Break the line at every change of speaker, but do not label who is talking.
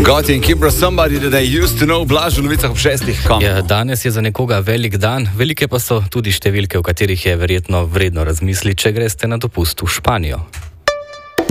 Gotti in Kibra, somebody that I used to know, Blaž v novicah ob 6.
Ja, danes je za nekoga velik dan, velike pa so tudi številke, o katerih je verjetno vredno razmisliti, če greste na dopust v Španijo.